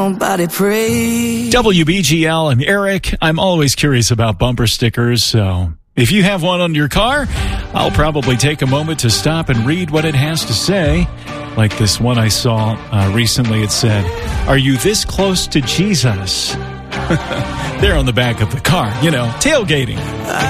Nobody pray. WBGL and Eric, I'm always curious about bumper stickers, so if you have one on your car, I'll probably take a moment to stop and read what it has to say. Like this one I saw recently, it said, "Are you this close to Jesus?" There on the back of the car, tailgating.